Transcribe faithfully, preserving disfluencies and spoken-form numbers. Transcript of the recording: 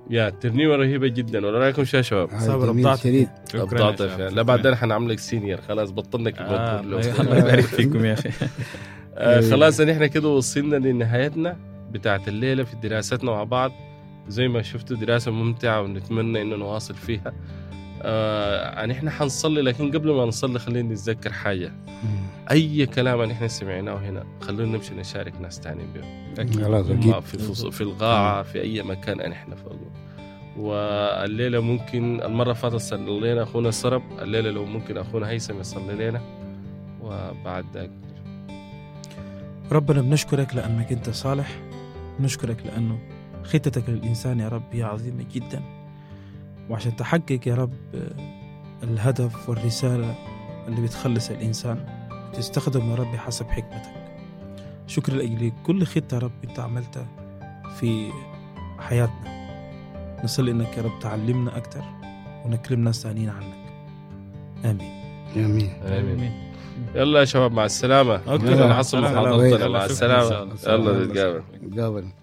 يا ترنيمة رهيبة جدا. ولا رايكم شو يا شباب؟ صابر ابضعت ابضعت. لا بعدين حنعملك سينيور خلاص بطلنا كلمة. الله يبارك فيكم يا أخي. آه خلاص نحن كده وصلنا لنهايتنا بتاعت الليلة في دراستنا مع بعض. زي ما شفتوا دراسة ممتعة ونتمنى إنه نواصل فيها. آه نحن حنصلي، لكن قبل ما نصلي خلينا نتذكر حاجة. أي كلام نحن سمعناه هنا خلونا نمشي نشارك ناس تانيين به في, في القاعة في أي مكان نحن فوقه. والليلة ممكن المرة فاتت صلي لنا أخونا السرب، الليلة لو ممكن أخونا هيثم يصلي لنا. وبعد ذلك ربنا بنشكرك لأنك أنت صالح، نشكرك لأنه خطتك للإنسان يا رب هي عظيمة جدا، وعشان تحقق يا رب الهدف والرسالة اللي بتخلص الإنسان تستخدم يا رب حسب حكمتك. شكر لأجل كل خطة يا رب أنت عملتها في حياتنا. نصلي إنك يا رب تعلمنا أكتر ونكلم ناس ثانيين عنك. آمين آمين آمين. يلا يا شباب مع السلامة. أوكي. حصل محاضرتنا مع السلامة. يلا نتقابل. نتقابل.